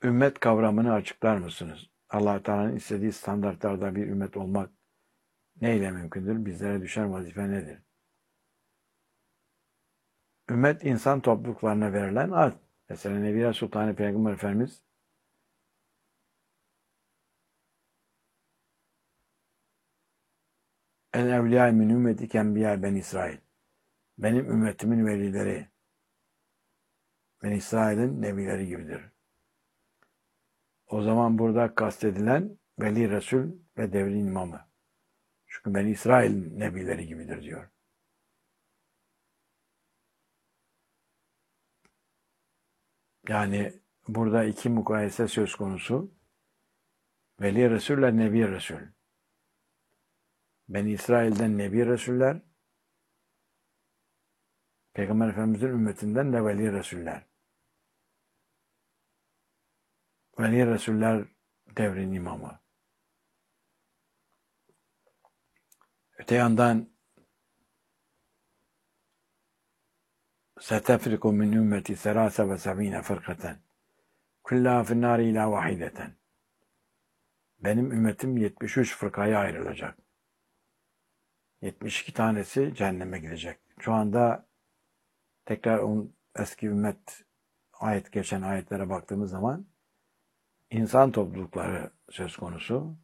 Ümmet kavramını açıklar mısınız? Allah Teala'nın istediği standartlarda bir ümmet olmak neyle mümkündür? Bizlere düşen vazife nedir? Ümmet insan topluluklarına verilen ad. Mesela Nebi Sultan Peygamber Efendimiz El evliya min ümmeti kenbiya ben İsrail. Benim ümmetimin velileri ben İsrail'in nebileri gibidir. O zaman burada kastedilen veli Resul ve devrin imamı. Çünkü ben İsrail nebileri gibidir diyor. Yani burada iki mukayese söz konusu. Veli Resul ile Nebi Resul. Ben İsrail'den Nebi Resuller, Peygamber Efendimiz'in ümmetinden de Veli Resuller. Veli Resuller devrin imamı. Öte yandan setefriku min ümmeti serase ve sebine fırkaten. Kullaha finnâri ilâ vahideten. Benim ümmetim 73 fırkaya ayrılacak. 72 tanesi cehenneme gidecek. Şu anda tekrar eski ümmet geçen ayetlere baktığımız zaman insan toplulukları söz konusu.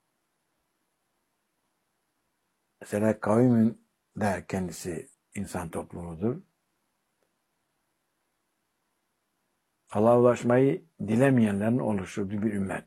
Mesela kavmin de kendisi insan toplumudur. Allah'a ulaşmayı dilemeyenlerin oluşturduğu bir ümmet.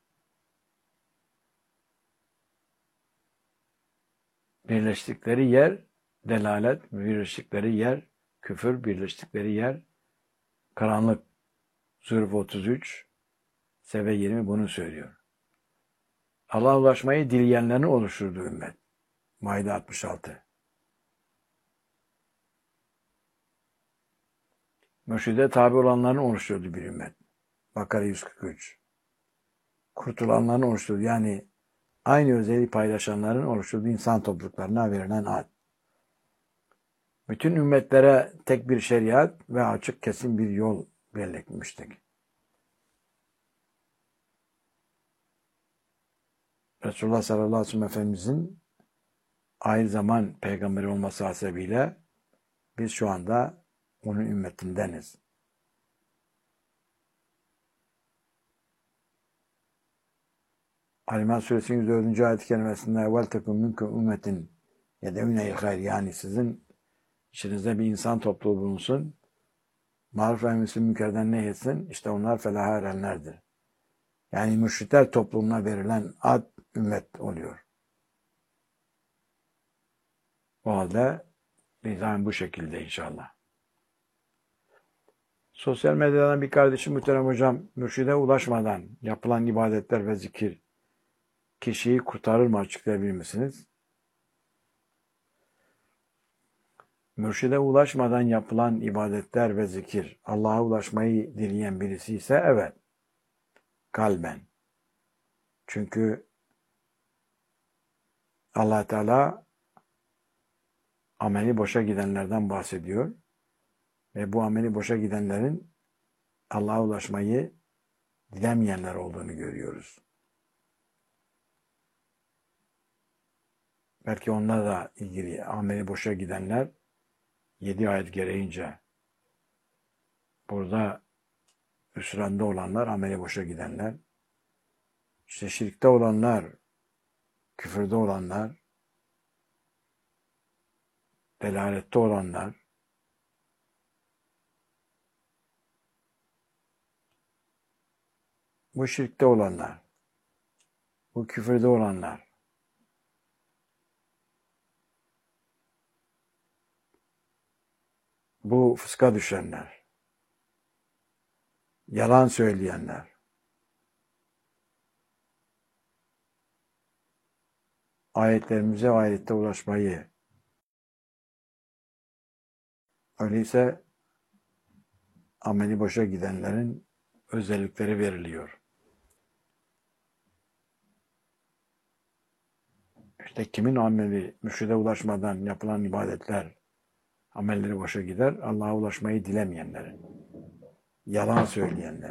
Birleştikleri yer delalet, birleştikleri yer küfür, birleştikleri yer karanlık. Zürf 33, Sebe 20 bunu söylüyor. Allah'a ulaşmayı dileyenlerin oluşturduğu ümmet. Maide 66. Mürşide tabi olanların oluşturduğu bir ümmet. Bakara 143. Kurtulanların oluşturduğu, yani aynı özelliği paylaşanların oluşturduğu insan topluluklarına verilen ad. Bütün ümmetlere tek bir şeriat ve açık kesin bir yol belirlenmiştir. Resulullah sallallahu aleyhi ve sellem Efendimizin aynı zaman peygamberi olması hasebiyle biz şu anda onun ümmetindeniz. Ali İmran Suresinin 104. ayet-i kerimesinde evvel tekun minkum ümmetin yedevine-i hayr, yani sizin içinizde bir insan topluluğu bulunsun, maruf ve emri münkerden nehyetsin, işte onlar felaha erenlerdir. Yani müşrikler toplumuna verilen ad ümmet oluyor. O halde nizam bu şekilde inşallah. Sosyal medyadan bir kardeşim muhterem hocam, mürşide ulaşmadan yapılan ibadetler ve zikir kişiyi kurtarır mı, açıklayabilir misiniz? Mürşide ulaşmadan yapılan ibadetler ve zikir Allah'a ulaşmayı dileyen birisi ise evet, kalben. Çünkü Allah Teala ameli boşa gidenlerden bahsediyor ve bu ameli boşa gidenlerin Allah'a ulaşmayı dilemeyenler olduğunu görüyoruz. Belki onlarla da ilgili ameli boşa gidenler 7 ayet gereğince burada hüsranda olanlar, ameli boşa gidenler, işte şirkte olanlar, küfürde olanlar, delalette olanlar, bu şirkte olanlar, bu küfürde olanlar, bu fıska düşenler, yalan söyleyenler, ayetlerimize o ayette ulaşmayı, öyleyse ameli boşa gidenlerin özellikleri veriliyor. İşte kimin ameli mürşide ulaşmadan yapılan ibadetler, amelleri boşa gider? Allah'a ulaşmayı dilemeyenlerin, yalan söyleyenler.